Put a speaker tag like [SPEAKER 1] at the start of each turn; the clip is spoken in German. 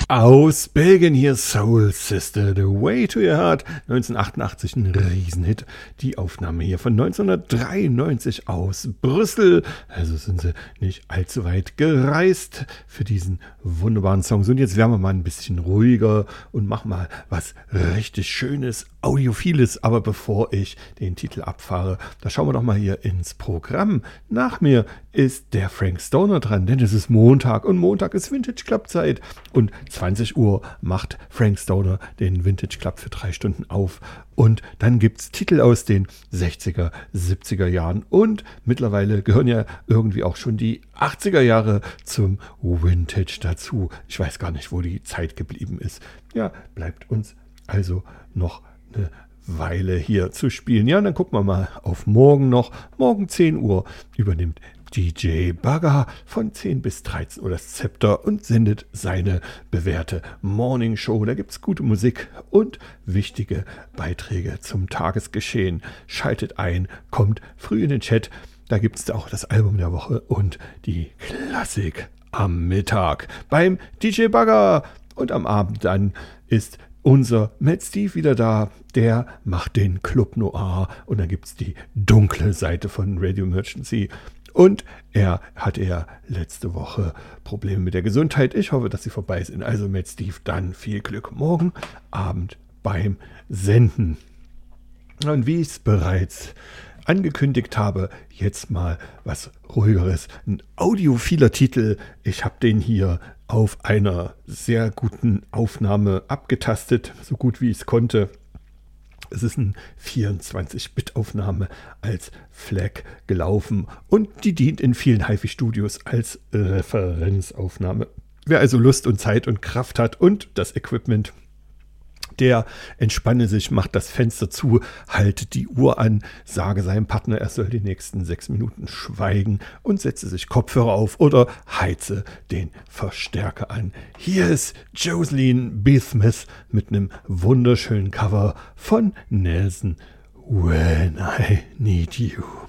[SPEAKER 1] Aus Belgien hier Soul Sister, The Way to Your Heart, 1988 ein Riesenhit. Die Aufnahme hier von 1993 aus Brüssel. Also sind sie nicht allzu weit gereist für diesen wunderbaren Song. So, und jetzt werden wir mal ein bisschen ruhiger und machen mal was richtig Schönes, Audiophiles. Aber bevor ich den Titel abfahre, da schauen wir doch mal hier ins Programm. Nach mir ist der Frank Stoner dran, denn es ist Montag und Montag ist Vintage Club Zeit. Und 20 Uhr macht Frank Stoner den Vintage Club für 3 Stunden auf. Und dann gibt es Titel aus den 60er, 70er Jahren. Und mittlerweile gehören ja irgendwie auch schon die 80er Jahre zum Vintage dazu. Ich weiß gar nicht, wo die Zeit geblieben ist. Ja, bleibt uns also noch eine Weile hier zu spielen. Ja, und dann gucken wir mal auf morgen noch. Morgen 10 Uhr übernimmt DJ Bagger von 10 bis 13 Uhr das Zepter und sendet seine bewährte Morning Show. Da gibt es gute Musik und wichtige Beiträge zum Tagesgeschehen. Schaltet ein, kommt früh in den Chat. Da gibt es auch das Album der Woche und die Klassik am Mittag beim DJ Bagger. Und am Abend dann ist unser Matt Steve wieder da, der macht den Club Noir und dann gibt es die dunkle Seite von Radio Emergency. Und er hatte ja letzte Woche Probleme mit der Gesundheit. Ich hoffe, dass sie vorbei sind. Also Matt Steve, dann viel Glück morgen Abend beim Senden. Und wie ich es bereits angekündigt habe, jetzt mal was Ruhigeres. Ein audiophiler Titel. Ich habe den hier auf einer sehr guten Aufnahme abgetastet, so gut wie ich es konnte. Es ist eine 24-Bit-Aufnahme als FLAC gelaufen und die dient in vielen HiFi-Studios als Referenzaufnahme. Wer also Lust und Zeit und Kraft hat und das Equipment, der entspanne sich, macht das Fenster zu, halte die Uhr an, sage seinem Partner, er soll die nächsten 6 Minuten schweigen und setze sich Kopfhörer auf oder heize den Verstärker an. Hier ist Jocelyn B. Smith mit einem wunderschönen Cover von Nelson, When I Need You.